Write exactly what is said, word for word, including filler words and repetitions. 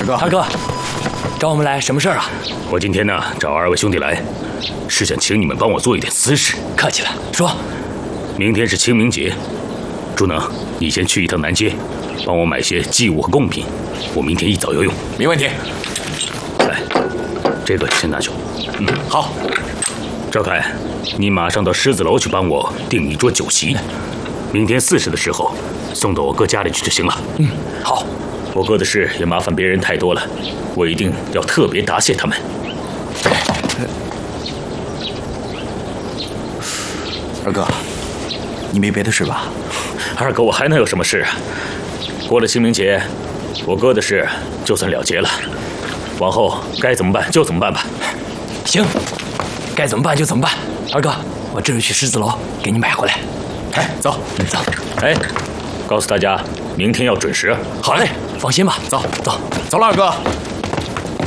二哥， 二哥，找我们来什么事儿啊？ 我今天呢找二位兄弟来，是想请你们帮我做一点私事。 客气了，说。 明天是清明节，朱能，你先去一趟南街，帮我买些祭物和贡品，我明天一早要用。 没问题。 来，这个先拿去。 嗯，好。 赵凯，你马上到狮子楼去帮我订一桌酒席，明天巳时的时候送到我哥家里去就行了。 嗯，好。 我哥的事也麻烦别人太多了，我一定要特别答谢他们。 二哥，你没别的事吧？ 二哥，我还能有什么事啊？过了清明节，我哥的事就算了结了，往后该怎么办就怎么办吧。 行，该怎么办就怎么办。二哥，我这就去狮子楼给你买回来。 哎，走， 走。 哎，告诉大家，明天要准时。 好嘞，放心吧。 走走， 走了，二哥。